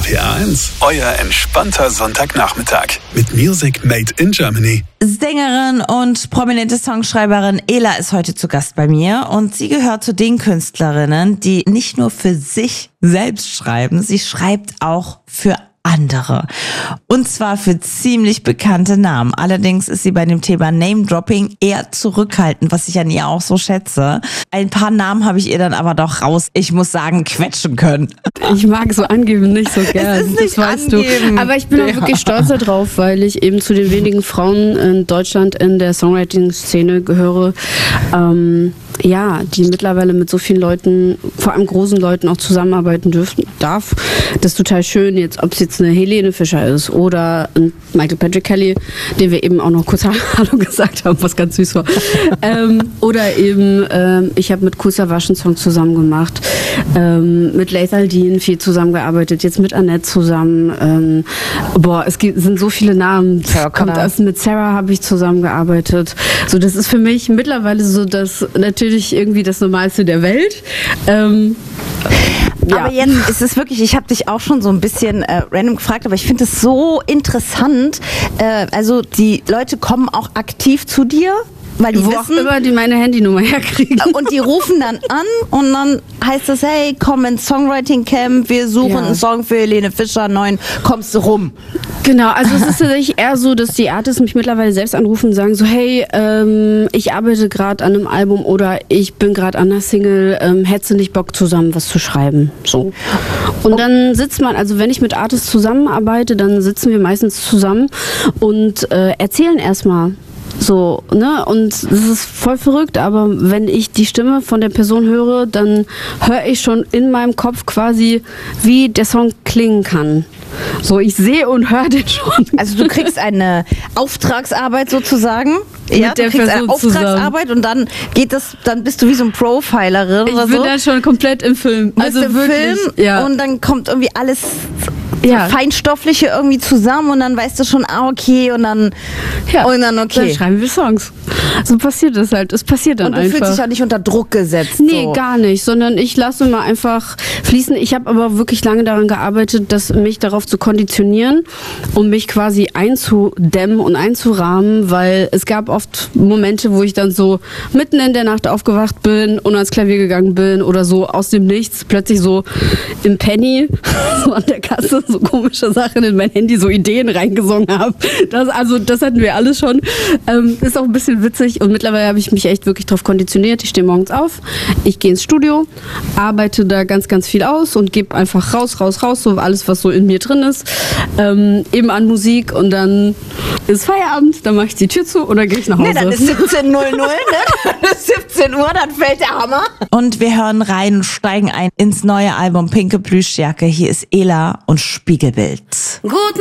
RPR1, euer entspannter Sonntagnachmittag mit Music Made in Germany. Sängerin und prominente Songschreiberin Ela ist heute zu Gast bei mir und sie gehört zu den Künstlerinnen, die nicht nur für sich selbst schreiben, sie schreibt auch für andere. Und zwar für ziemlich bekannte Namen. Allerdings ist sie bei dem Thema Name-Dropping eher zurückhaltend, was ich an ihr auch so schätze. Ein paar Namen habe ich ihr dann aber doch ich muss sagen, quetschen können. Ich mag so angeben nicht so gern, Es ist nicht das weißt angeben. du. Aber ich bin auch wirklich stolz darauf, weil ich eben zu den wenigen Frauen in Deutschland in der Songwriting-Szene gehöre, die mittlerweile mit so vielen Leuten, vor allem großen Leuten, auch zusammenarbeiten darf. Das ist total schön, ob es jetzt eine Helene Fischer ist oder ein Michael Patrick Kelly, den wir eben auch noch kurz Hallo gesagt haben, was ganz süß war. Oder eben, ich habe mit Kool Savas einen Song zusammen gemacht, mit Lethal Dean viel zusammengearbeitet, jetzt mit Annette zusammen. Sind so viele Namen. Mit Sarah habe ich zusammengearbeitet. So, das ist für mich mittlerweile so natürlich irgendwie das Normalste der Welt. Aber jetzt ist es wirklich, ich habe dich auch schon so ein bisschen random gefragt, aber ich finde es so interessant. Also die Leute kommen auch aktiv zu dir, weil die Wo wissen, auch immer die meine Handynummer herkriegen. und die rufen dann an und dann heißt es, hey, komm ins Songwriting Camp, wir suchen einen Song für Helene Fischer, 9, kommst du rum? Genau, also es ist tatsächlich eher so, dass die Artists mich mittlerweile selbst anrufen und sagen so, hey, ich arbeite gerade an einem Album oder ich bin gerade an einer Single, hättest du nicht Bock zusammen was zu schreiben? So. Und dann sitzt man, also wenn ich mit Artists zusammenarbeite, dann sitzen wir meistens zusammen und erzählen erstmal. So, ne? Und das ist voll verrückt, aber wenn ich die Stimme von der Person höre, dann höre ich schon in meinem Kopf quasi, wie der Song klingen kann. So, ich sehe und höre den schon. Also du kriegst eine Auftragsarbeit sozusagen. Mit der Person eine Auftragsarbeit und dann dann bist du wie so ein Profilerin oder so. Ich bin da schon komplett im Film. Also im wirklich, Film und dann kommt irgendwie alles Feinstoffliche irgendwie zusammen und dann weißt du schon, okay und dann okay. Dann schreiben wir Songs. So passiert das halt. Es passiert dann und du einfach. fühlst dich auch nicht unter Druck gesetzt. Nee, so. Gar nicht, sondern ich lasse mal einfach fließen. Ich habe aber wirklich lange daran gearbeitet, mich darauf zu konditionieren, um mich quasi einzudämmen und einzurahmen, weil es gab oft Momente, wo ich dann so mitten in der Nacht aufgewacht bin und ans Klavier gegangen bin oder so aus dem Nichts plötzlich so im Penny so an der Kasse so komische Sachen in mein Handy, so Ideen reingesungen habe. Das hatten wir alles schon. Ist auch ein bisschen witzig und mittlerweile habe ich mich echt wirklich darauf konditioniert. Ich stehe morgens auf, ich gehe ins Studio, arbeite da ganz, ganz viel aus und gebe einfach raus, so alles, was so in mir drin ist, eben an Musik und dann ist Feierabend, dann mache ich die Tür zu oder gehe ich nach Hause. Nee, dann ist 17:00, ne? Dann ist 17 Uhr, dann fällt der Hammer. Und wir hören rein und steigen ein ins neue Album Pinke Plüschjacke. Hier ist Ela und Spiegelbild. Guten